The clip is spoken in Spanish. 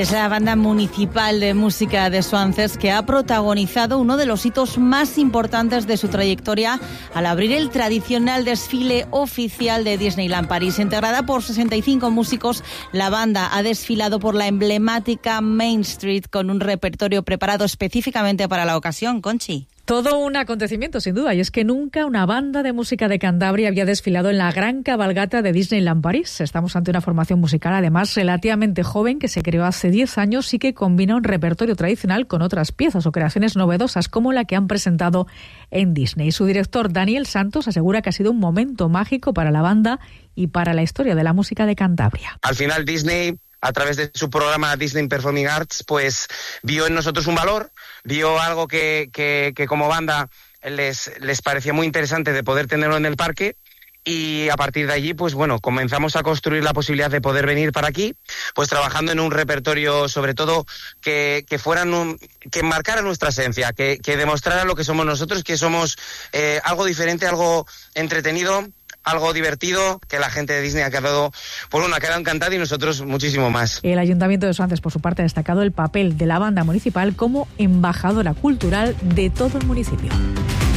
Es la banda municipal de música de Swanses que ha protagonizado uno de los hitos más importantes de su trayectoria al abrir el tradicional desfile oficial de Disneyland París. Integrada por 65 músicos, la banda ha desfilado por la emblemática Main Street con un repertorio preparado específicamente para la ocasión. Conchi. Todo un acontecimiento, sin duda, y es que nunca una banda de música de Cantabria había desfilado en la gran cabalgata de Disneyland París. Estamos ante una formación musical, además, relativamente joven, que se creó hace 10 años y que combina un repertorio tradicional con otras piezas o creaciones novedosas, como la que han presentado en Disney. Su director, Daniel Santos, asegura que ha sido un momento mágico para la banda y para la historia de la música de Cantabria. Al final, Disney, a través de su programa Disney Performing Arts, pues vio en nosotros un valor, vio algo que como banda les parecía muy interesante de poder tenerlo en el parque, y a partir de allí, pues bueno, comenzamos a construir la posibilidad de poder venir para aquí, pues trabajando en un repertorio, sobre todo, que marcara nuestra esencia, que demostrara lo que somos nosotros, que somos algo diferente, algo entretenido, algo divertido, que la gente de Disney ha quedado encantada y nosotros muchísimo más. El Ayuntamiento de Swanses, por su parte, ha destacado el papel de la banda municipal como embajadora cultural de todo el municipio.